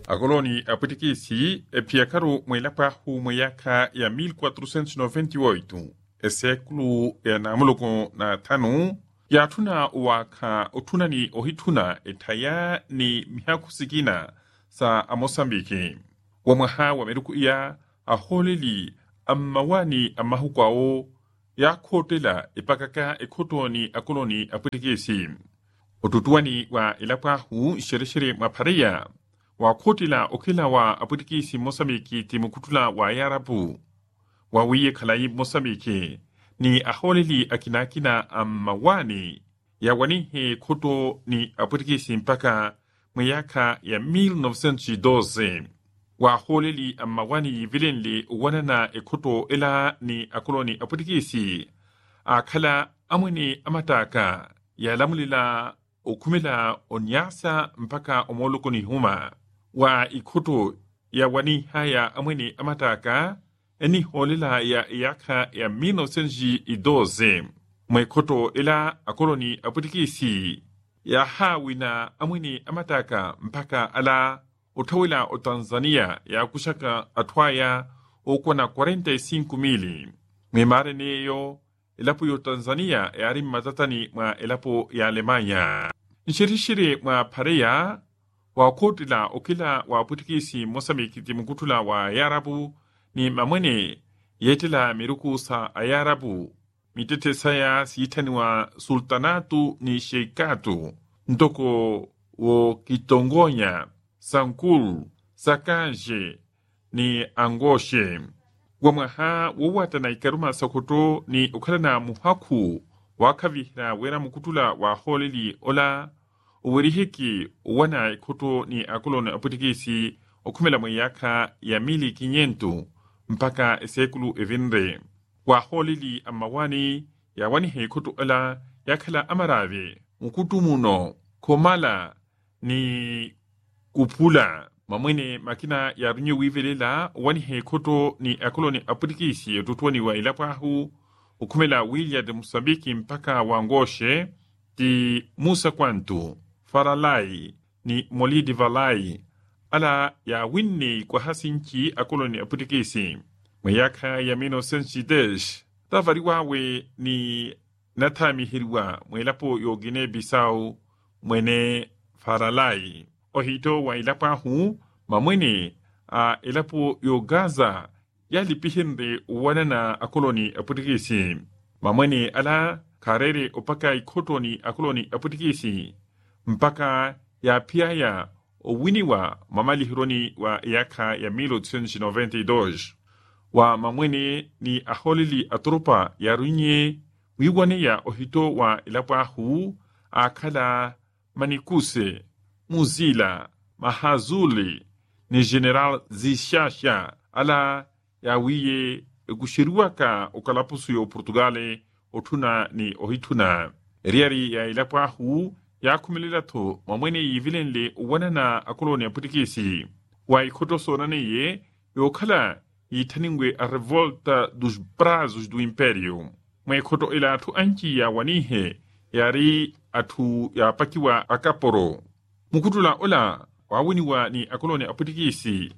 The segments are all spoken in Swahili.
akoloni aputikisi epiakaru mwelapahu mweyaka ya 1498 esekulu ya namuloko na tanu yathuna waka uthunani ohithuna ethaya ni mihakusikina sa Mosambiki wamwaha wameruku iya aholeli ammawani amahukwao yakhotela epakaka ekhotoni akoloni aputikisi ututuani wa ilapahu shereshere maphareya wakhotela okhela wa aputikisi Mosambiki timukutula wa yarabu wawiye khalai Mosambiki ni aholeli akinakina ammawani yawanihe khoto ni aputikisi mpaka mweyaka ya 1912 waholeli ammawani vilenle wanana ekhoto ela ni akoloni aputikisi akhala amwene amataka yalamulila okhumela onyasa mpaka omolokoni huma wa ikhoto yawani haya amwene amataka eni holela ya yaka ya 1912 mwekhoto ela akoloni aputikisi ya hawina amwene amataka mpaka ala uthawela o Tanzania ya kushaka athwaya okwana 45,000 mwemare neyo elapo yo Tanzania yari matatani mwa elapo ya Alemanya nshirishire mwa pareya wa khotela okila wa aputikisi Mosambiki timukutula wa yarabu ni mamwene yetela miruku sa ayarabu mitete saya siitaniwa sultanatu ni sheikatu ntoko wo Kitongonya Sankulu Sakanje ni Angoshe wamwaha wowatana ikaruma sakoto ni ukhalana muhaku wakhavihira wera mukutula wa holeli ola uwerihiki wana ikhoto ni akoloni aputikisi okhumela mweyaka ya 1500 mpaka esekulu evinre wa holeli amawani yawanihe ikhoto ola yakhala amarave mukutu muno khomala ni kupula mamwene makina ya runye wivelela wanihe khoto ni akoloni aputikisi otutuani wa ilapahu ukhumela William Mosambiki mpaka wangoshe ti Musa Kwantu Faralai ni Molidi Valai ala ya winni kwa hasinchi akoloni aputikisi mweyaka ya 1910 tavariwawe ni natami hirwa mwelapo yo Guinea Bissau mwene Faralai ohito wa ilapahu mamwene a elapo yo Gaza yalipihenre wanana akoloni aputikisi mamwene ala karere opaka ikotoni akoloni aputikisi mpaka ya piaya owiniwa mamalihironi wa yaka ya 1892 wa mamwene ni aholeli atropa ya runye wiwane ya ohito wa ilapahu akala Manikuse Muzila Mahazuli ni General Zishasha ala ya wiye gushiriwaka okalapusu yo Portugale otuna ni ohituna riari ya ilapahu ya kumililato mamwene yivilenle wanana akoloni aputikisi wa ikoto sonaneye yokhala yitaningwe a revolta dos brazos do Império mwekoto ila atu anchi ya wanihe yari atu ya pakiwa akaporo mukutula ola wawiniwa ni akoloni aputikisi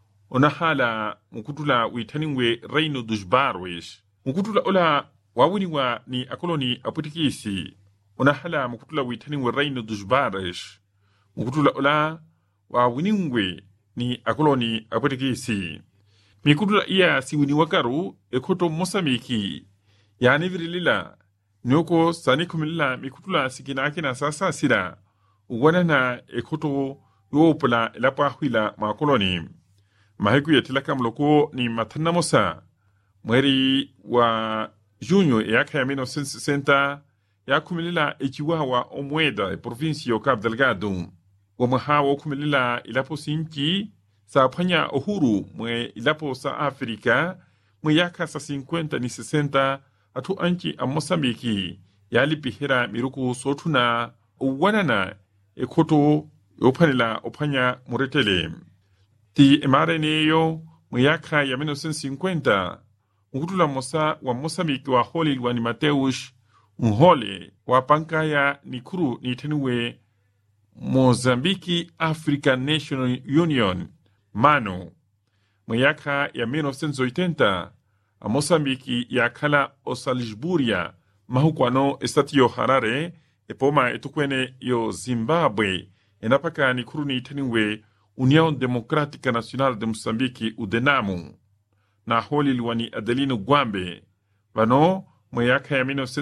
onahala mukutula witaningwe Reino dos Barros mukutula ola wawiniwa ni akoloni aputikisi onahala mukutula witaningwe Reino dos Barros mukutula ola wawiningwe ni akoloni aputikisi mikutula iya siwiniwakaru ekhoto Mosambiki yani virilila nyoko sani kumilila mikutula sikinakina sasa sira wanana ekhoto yoopula elapahwila makoloni mahiku yetilaka mloko ni matanamosa mweri wa junho yaka ya 1960 ya kumilila echiwawa omweda provinsi yo Cabo Delgado wamwaha kumilila ilapo sinki sa phanya uhuru mwe ilapo sa Afrika mwe yaka sa 50 ni 60 atu anchi a Mosambiki yalipihira miruku sotuna uwanana ekhoto yophanela ophanya muretele ti emare neyo mweyaka ya 1950 mukutula mosa wa Mosambiki wa holi wani Mateus Nhole wa pankaya ni kuru ni tenuwe Mozambiki African National Union MANU. Mwaka ya 1980 a Mozambiki yakhala osalishburia mahukwano estatiyo Harare epoma etukwene yo Zimbabwe enapaka ni kuruni itaniwe União Democrática Nacional de Moçambique UDENAMU na holi liwani Adelino Gwambe vano mwaka ya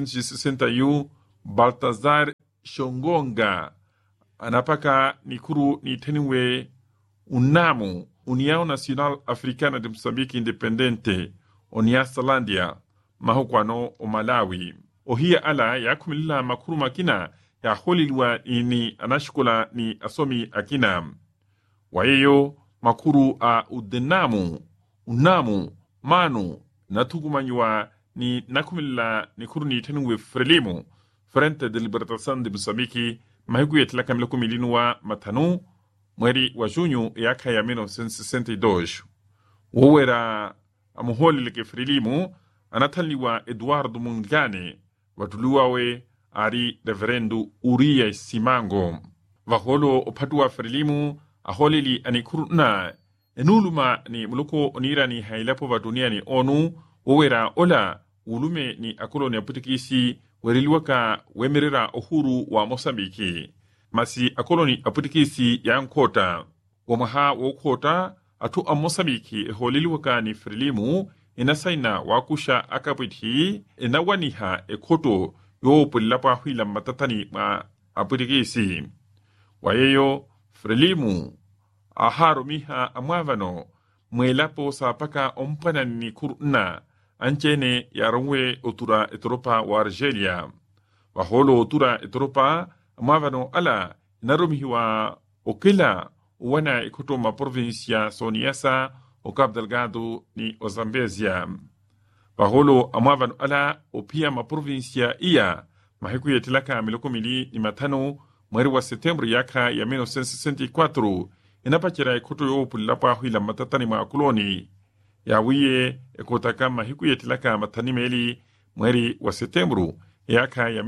1961 Baltazar Shongonga anapaka ni kuru ni itaniwe UNAMU União Nacional Africana de Moçambique Independente Oniasalandia mahukwano o Malawi ohia ala ya kumilila makuru makina ya holi liwa ni anashikola ni asomi akina waeyo makuru a UDENAMU UNAMU MANU natukumanyiwa ni nakumilila ni kuru ni itenuwe FRELIMO Frente de Libertação de Moçambique mahiku yetilaka miloko milinuwa matanu mweri wa junho yaka ya 1962 wowera amuholi leke FRELIMO anataliwa Eduardo Mungane watuluwawe ari reverendu Uria Simango vaholo opatuwa FRELIMO aholili anikuruna enuluma ni muloko onira ni hailapo wa dunia ni onu wowera ola ulume ni akoloni ya putikisi weriliwaka wemerera uhuru wa Mosambiki masi akoloni aputikisi ya nkota wamaha wokota atu a Mosambiki holiliwaka ni FRELIMO inasaina wakusha akapiti enawaniha ekoto yo pulilapa huila matatani ma aputikisi wayeyo FRELIMO aharumiha amwavano mwelapo sapaka ompana ni kuruna anchene yarongwe otura etoropa wa Argelia waholo otura etoropa amwavano ala narumihiwa okela wana ekoto ma provincia Soniasa o Cabo Delgado ni o Zambezia waholo amwavano ala opia ma provincia iya mahiku yetilaka miloko mili ni matano mweri wa Septembro yaka ya 1964 inapachira ekoto yo pulilapa huila matatani ma koloni yawiye ekotaka mahiku yetilaka matani meli mweri wa Septembro yaka ya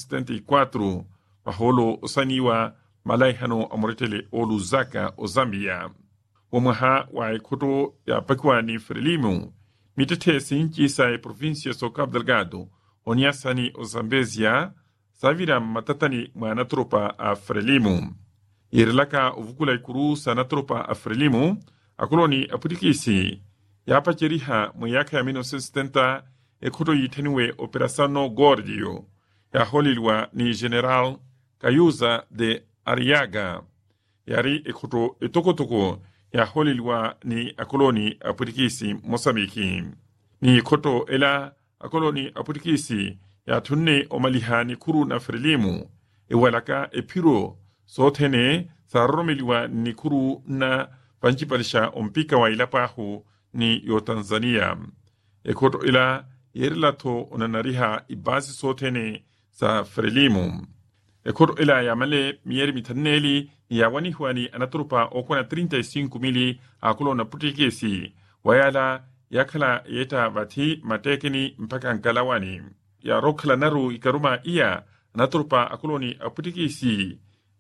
1974 waholo osaniwa malaihano amoretele oluzaka o Zambia wamaha wa ekoto ya pakwa ni FRELIMO mitete sinchi sa provincia so Cabo Delgado oniasani o Zambezia savira matatani mwana tropa a FRELIMO irilaka uvukula ikuru sana tropa a FRELIMO akoloni aputikisi yapacheriha mwaka ya 1970 ekoto yitaniwe Operação Gordio ya holilwa ni General Cayuza de Arriaga yari ekoto etokotoko ya holilwa ni akoloni aputikisi Mosambiki ni koto ela akoloni aputikisi ya tunne omalihani kuru na FRELIMO ewalaka epiro sotene saromeliwa ni kuru na panchipalisha ompika wa ilapahu ni yo Tanzania ekoto ila yerilato onanariha ibasi sotene sa FRELIMO ekoto ila yamale mieri mitanneli ya wani anatrupa okona 35,000 akolona putikesi wayala yakala yeta bati matekeni mpaka nkalawani ya rokla naru ikaruma iya anatrupa akoloni aputikisi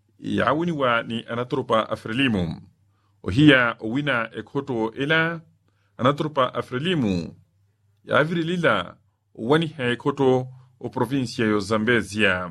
ya winiwa ni anatrupa a FRELIMO ohia owina ekoto ila anatrupa a FRELIMO ya virilila wani ekoto o provincia yo Zambezia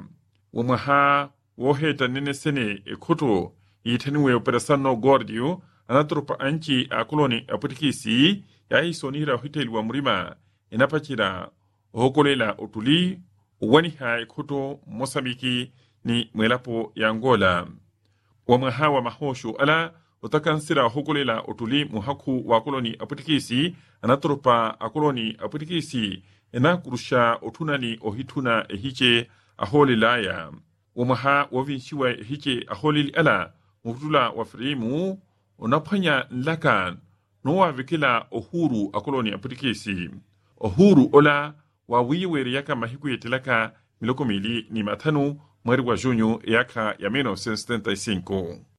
wamaha woheta nene sene ekoto yitaniwe Operação Gordio anatrupa anchi akoloni aputikisi ya isonira hotel wa murima inapachira hokolela otuli wani ekoto Mosambiki ni mwelapo ya Angola wamaha wa mahosho ala utakansira hokolela otuli muhaku wa koloni aputikisi anatrupa akoloni aputikisi enakurusha otunani ohituna ehiche aholilaya wamaha wavinshiwa ehiche aholili ala mutula wa FRELIMO onapanya nlakan nowa vikila ohuru akoloni aputikisi ohuru ola wawiweri yaka mahiku yetilaka miloko mili ni matanu mweri wa junho yaka ya 1975